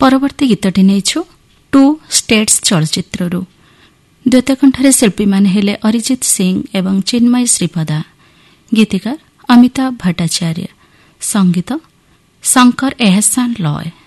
ପରବର୍ତ୍ତୀ ଗୀତଟି ନେଇଛୁ ଟୁ ଷ୍ଟେଟ୍ସ ଚଳଚ୍ଚିତ୍ରରୁ। ଦ୍ୱିତୀୟ କଣ୍ଠରେ ଶିଳ୍ପୀମାନେ ହେଲେ ଅରିଜିତ ସିଂ ଏବଂ ଚିନ୍ମୟୀ ଶ୍ରୀପଦା। ଗୀତିକାର ଅମିତାଭ ଭଟ୍ଟାଚାର୍ଯ୍ୟ। ସଙ୍ଗୀତ ଶଙ୍କର ଏହସାନ ଲୟ।